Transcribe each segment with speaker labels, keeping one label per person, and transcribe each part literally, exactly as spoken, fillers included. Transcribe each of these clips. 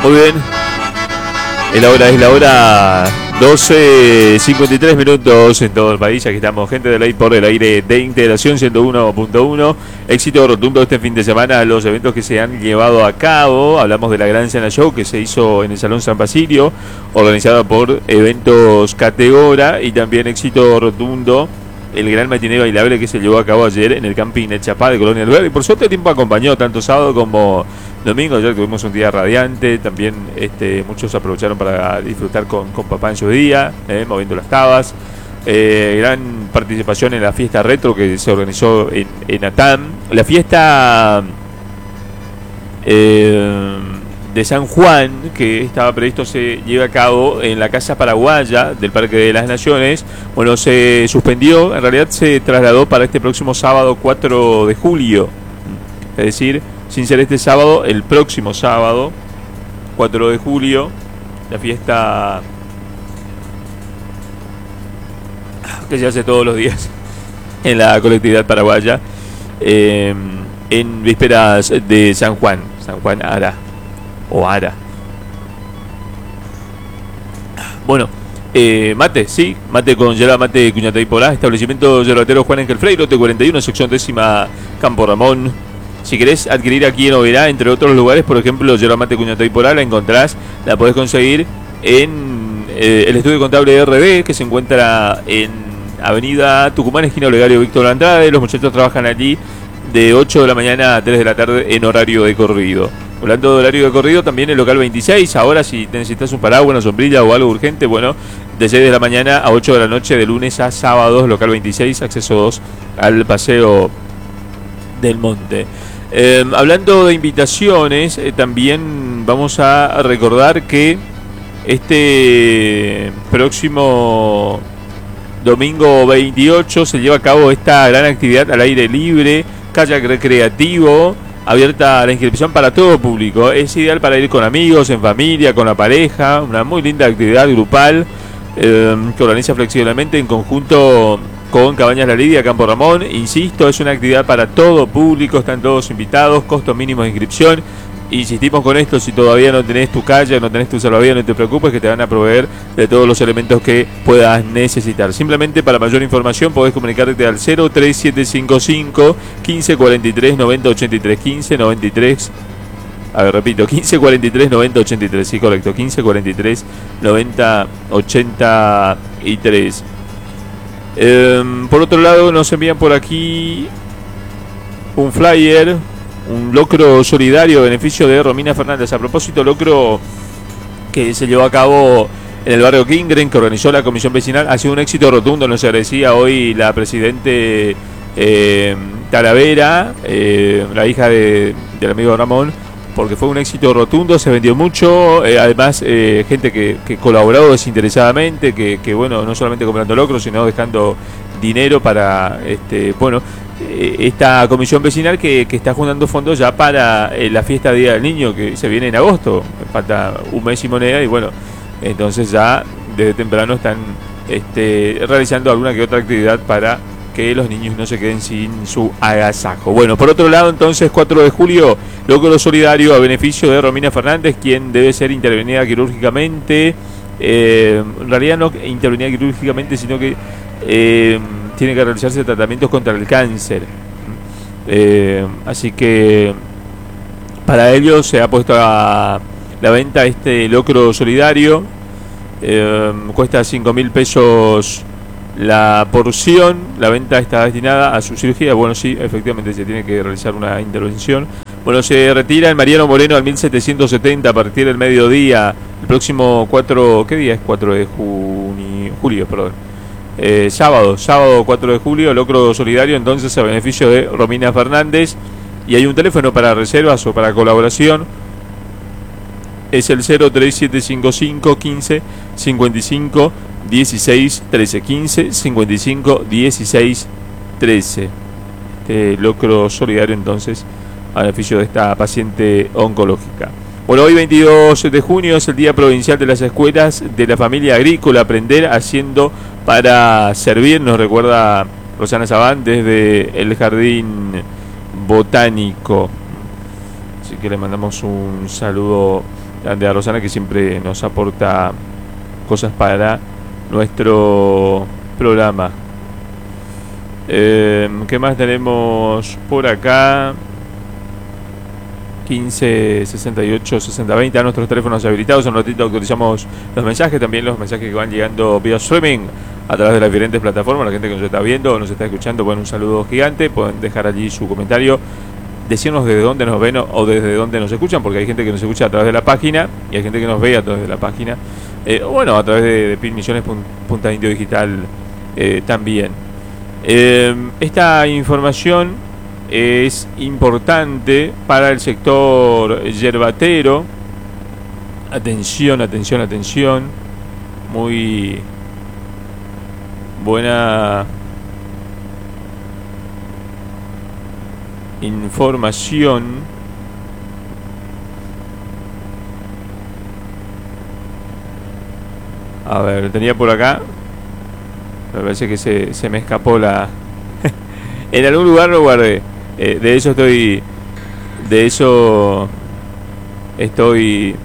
Speaker 1: Muy bien. La hora es la hora doce cincuenta y tres minutos en todo el país. Aquí estamos, gente de ley por el aire de Integración ciento uno punto uno. Éxito rotundo este fin de semana los eventos que se han llevado a cabo. Hablamos de la Gran Cena Show que se hizo en el Salón San Basilio, organizada por Eventos Categora, y también éxito rotundo el gran matiné bailable que se llevó a cabo ayer en el camping El Chapá de Colonia del Verde. Y por suerte el tiempo acompañó tanto sábado como domingo. Ayer tuvimos un día radiante. También este, muchos aprovecharon para disfrutar con, con papá en su día, eh, moviendo las tabas. Eh, gran participación en la fiesta retro que se organizó en, en Atam. La fiesta eh, de San Juan, que estaba previsto se lleve a cabo en la Casa Paraguaya del Parque de las Naciones, bueno, se suspendió. En realidad se trasladó para este próximo sábado cuatro de julio, es decir, sin ser este sábado, el próximo sábado cuatro de julio, la fiesta que se hace todos los días en la colectividad paraguaya, eh, en vísperas de San Juan, San Juan Ara o Ara. Bueno, eh, mate, sí, mate con yerba mate Cuñatay Polá, establecimiento yerbatero Juan Ángel Frey, lote cuarenta y uno, sección décima, Campo Ramón. Si querés adquirir aquí en Oberá, entre otros lugares, por ejemplo, yerba mate Cuñatay Polá, la encontrás, la podés conseguir en eh, el estudio contable de R B, que se encuentra en Avenida Tucumán, esquina Olegario Víctor Andrade. Los muchachos trabajan allí de ocho de la mañana a tres de la tarde en horario de corrido. Hablando de horario de corrido, también el local veintiséis. Ahora, si necesitas un paraguas, una sombrilla o algo urgente, bueno, de seis de la mañana a ocho de la noche, de lunes a sábados, local veintiséis, acceso dos al Paseo del Monte. Eh, hablando de invitaciones, eh, también vamos a recordar que este próximo domingo veintiocho se lleva a cabo esta gran actividad al aire libre, kayak recreativo, abierta a la inscripción para todo público. Es ideal para ir con amigos, en familia, con la pareja. Una muy linda actividad grupal eh, que organiza flexiblemente en conjunto con Cabañas La Lidia, Campo Ramón. Insisto, es una actividad para todo público, están todos invitados, costo mínimo de inscripción. Insistimos con esto: si todavía no tenés tu kayak, no tenés tu salvavidas, no te preocupes, que te van a proveer de todos los elementos que puedas necesitar. Simplemente, para mayor información podés comunicarte al cero tres siete cinco cinco, quince cuarenta y tres, noventa ochenta y tres, quince noventa y tres. A ver, repito, quince cuarenta y tres, noventa ochenta y tres, sí, correcto, quince cuarenta y tres, noventa ochenta y tres. Eh, por otro lado, nos envían por aquí un flyer, un locro solidario a beneficio de Romina Fernández. A propósito, locro que se llevó a cabo en el barrio Kingren, que organizó la comisión vecinal, ha sido un éxito rotundo. Nos agradecía hoy la presidente eh, Talavera, eh, la hija de, del amigo Ramón, porque fue un éxito rotundo, se vendió mucho, eh, además eh, gente que, que colaboró desinteresadamente, que, que bueno, no solamente comprando locro, sino dejando dinero para, este, bueno, eh, esta comisión vecinal que, que está juntando fondos ya para eh, la fiesta de Día del Niño, que se viene en agosto. Falta un mes y moneda, y bueno, entonces ya desde temprano están este, realizando alguna que otra actividad para que los niños no se queden sin su agasajo. Bueno, por otro lado, entonces, cuatro de julio, locro solidario a beneficio de Romina Fernández, quien debe ser intervenida quirúrgicamente. Eh, en realidad no intervenida quirúrgicamente, sino que eh, tiene que realizarse tratamientos contra el cáncer. Eh, así que para ello se ha puesto a la venta este locro solidario. Eh, cuesta cinco mil pesos la porción. La venta está destinada a su cirugía. Bueno, sí, efectivamente se tiene que realizar una intervención. Bueno, se retira el Mariano Moreno al mil setecientos setenta a partir del mediodía. El próximo cuatro... ¿Qué día es? cuatro de junio, julio, perdón. Eh, sábado, sábado cuatro de julio, locro solidario entonces a beneficio de Romina Fernández. Y hay un teléfono para reservas o para colaboración. Es el cero tres siete cinco cinco, quince, cincuenta y cinco, dieciséis, trece, quince, cincuenta y cinco, dieciséis, trece. Este locro solidario entonces a beneficio de esta paciente oncológica. Bueno, hoy veintidós de junio es el Día Provincial de las Escuelas de la Familia Agrícola. Aprender haciendo para servir, nos recuerda Rosana Sabán desde el Jardín Botánico. Así que le mandamos un saludo grande a Rosana, que siempre nos aporta cosas para nuestro programa. Eh, ¿Qué más tenemos por acá? quince sesenta y ocho sesenta veinte a nuestros teléfonos habilitados. En un ratito actualizamos los mensajes, también los mensajes que van llegando vía streaming a través de las diferentes plataformas. La gente que nos está viendo o nos está escuchando, bueno, un saludo gigante. Pueden dejar allí su comentario, decirnos desde dónde nos ven o desde dónde nos escuchan, porque hay gente que nos escucha a través de la página y hay gente que nos ve a través de la página, eh, bueno, a través de, de Pilmisiones Punta Indio Digital eh, también. Eh, esta información es importante para el sector yerbatero. Atención, atención, atención. Muy buena información. A ver, tenía por acá. Me parece que se, se me escapó la... En algún lugar lo guardé. Eh, de eso estoy... De eso... Estoy...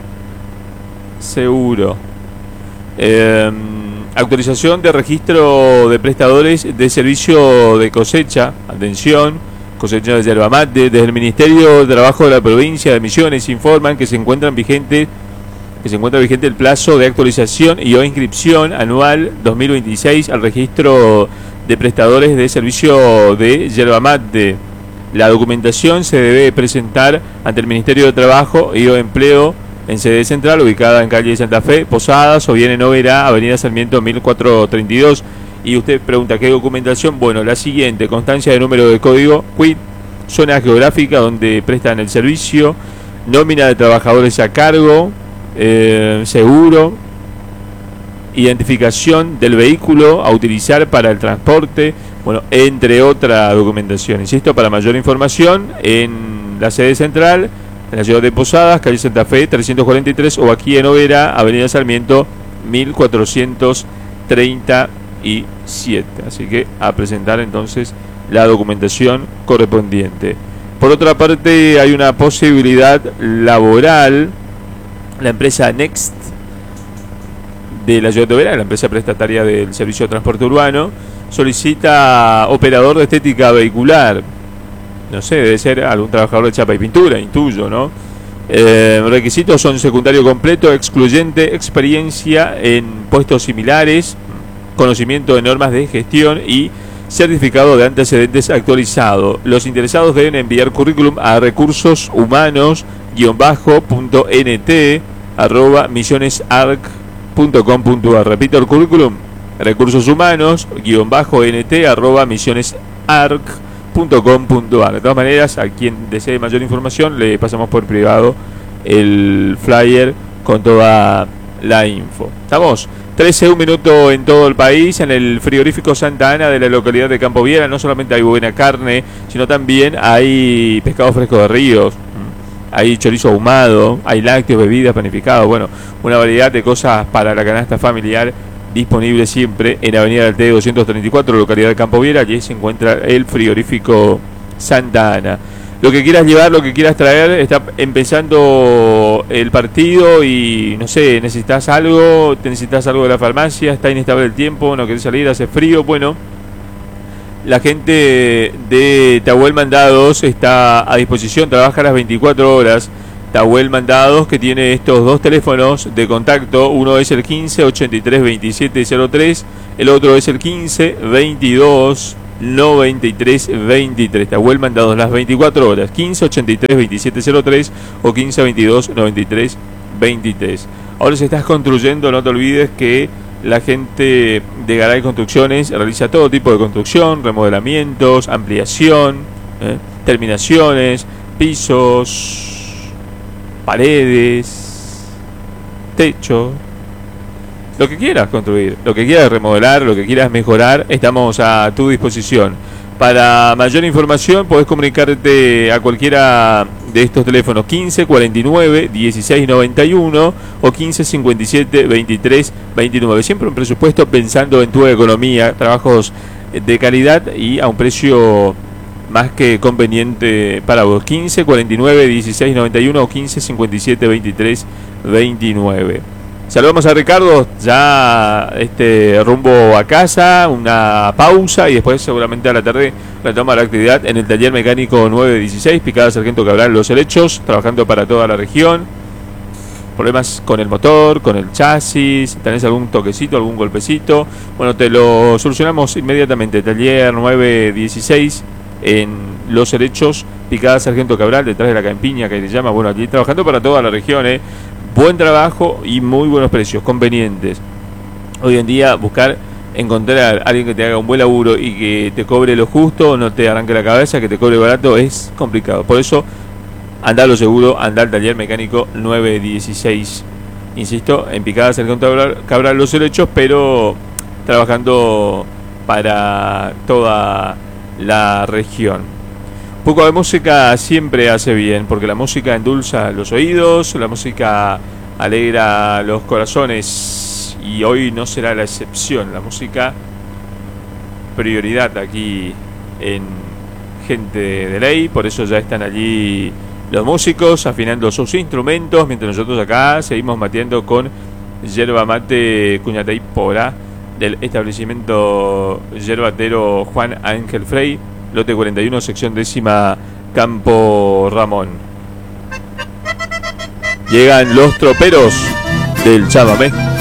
Speaker 1: seguro. Eh, autorización de registro de prestadores de servicio de cosecha. Atención. Cosecha de yerba mate. Desde el Ministerio de Trabajo de la Provincia de Misiones informan que se encuentran vigentes... que se encuentra vigente el plazo de actualización y o inscripción anual dos mil veintiséis al registro de prestadores de servicio de yerba mate. La documentación se debe presentar ante el Ministerio de Trabajo y o Empleo en sede central, ubicada en calle Santa Fe, Posadas, o bien en Oberá, avenida Sarmiento mil cuatrocientos treinta y dos. Y usted pregunta, ¿qué documentación? Bueno, la siguiente: constancia de número de código Q I D, zona geográfica donde prestan el servicio, nómina de trabajadores a cargo, Eh, seguro, identificación del vehículo a utilizar para el transporte, bueno, entre otra documentación. Insisto, para mayor información, en la sede central, en la ciudad de Posadas, calle Santa Fe trescientos cuarenta y tres, o aquí en Oberá, avenida Sarmiento mil cuatrocientos treinta y siete. Así que a presentar entonces la documentación correspondiente. Por otra parte, hay una posibilidad laboral. La empresa Next de la ciudad de Oberá, la empresa prestataria del servicio de transporte urbano, solicita operador de estética vehicular. No sé, debe ser algún trabajador de chapa y pintura, intuyo, ¿no? Eh, requisitos son secundario completo, excluyente, experiencia en puestos similares, conocimiento de normas de gestión y certificado de antecedentes actualizado. Los interesados deben enviar currículum a recursos humanos nt arroba misionesarc punto com punto ar. Repito el currículum: recursos humanos nt arroba misionesarc punto com punto ar. De todas maneras, a quien desee mayor información le pasamos por privado el flyer con toda la info. Estamos trece, un minuto en todo el país. En el frigorífico Santa Ana de la localidad de Campo Viera no solamente hay buena carne, sino también hay pescado fresco de ríos, hay chorizo ahumado, hay lácteos, bebidas, panificados, bueno, una variedad de cosas para la canasta familiar disponible siempre en Avenida del T doscientos treinta y cuatro, localidad de Campo Viera. Allí se encuentra el frigorífico Santa Ana. Lo que quieras llevar, lo que quieras traer, está empezando el partido y no sé, necesitas algo, te necesitas algo de la farmacia, está inestable el tiempo, no querés salir, hace frío, bueno, la gente de Tahuel Mandados está a disposición, trabaja a las veinticuatro horas. Tahuel Mandados, que tiene estos dos teléfonos de contacto, uno es el quince ochenta y tres veintisiete cero tres, el otro es el quince veintidós noventa y tres veintitrés. Tahuel Mandados las veinticuatro horas, quince ochenta y tres veintisiete cero tres o quince veintidós noventa y tres veintitrés. Ahora, si estás construyendo, no te olvides que la gente de Garay Construcciones realiza todo tipo de construcción, remodelamientos, ampliación, ¿eh? terminaciones, pisos, paredes, techo, lo que quieras construir, lo que quieras remodelar, lo que quieras mejorar, estamos a tu disposición. Para mayor información podés comunicarte a cualquiera de estos teléfonos: quince cuarenta y nueve dieciséis noventa y uno o quince cincuenta y siete veintitrés veintinueve. Siempre un presupuesto pensando en tu economía, trabajos de calidad y a un precio más que conveniente para vos. Quince cuarenta y nueve dieciséis noventa y uno o quince cincuenta y siete veintitrés veintinueve. Saludamos a Ricardo, ya este rumbo a casa, una pausa y después seguramente a la tarde retoma la actividad en el taller mecánico nueve dieciséis, Picada Sargento Cabral Los Helechos, trabajando para toda la región. Problemas con el motor, con el chasis, tenés algún toquecito, algún golpecito, bueno, te lo solucionamos inmediatamente. Taller nueve dieciséis en Los Helechos, Picada Sargento Cabral, detrás de la Campiña que le llama, bueno, aquí trabajando para toda la región, eh. Buen trabajo y muy buenos precios, convenientes. Hoy en día buscar, encontrar a alguien que te haga un buen laburo y que te cobre lo justo, no te arranque la cabeza, que te cobre barato, es complicado. Por eso, anda a lo seguro, anda al taller mecánico nueve dieciséis. Insisto, en Picada Sargento Cabral, Cabral Los Helechos, pero trabajando para toda la región. Un poco de música siempre hace bien, porque la música endulza los oídos, la música alegra los corazones, y hoy no será la excepción. La música, prioridad aquí en Gente de Ley, por eso ya están allí los músicos afinando sus instrumentos, mientras nosotros acá seguimos mateando con yerba mate Cuñatay Porá del establecimiento yerbatero Juan Ángel Frey, lote cuarenta y uno, sección décima, Campo Ramón. Llegan los troperos del chamamé.